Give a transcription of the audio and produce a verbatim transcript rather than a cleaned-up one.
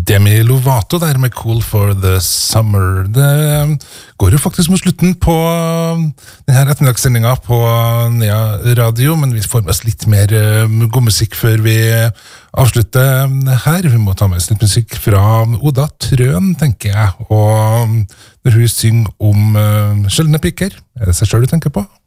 Demi Lovato der med Cool for the Summer. Det går jo faktisk mot slutten på denne ettermiddagssendingen på Nea Radio, men vi får med oss litt mer god musikk før vi avslutter her. Vi må ta med oss litt musikk fra Oda Trøen, tenker jeg, og når hun synger om sjeldne piker, er det seg selv du tenker på?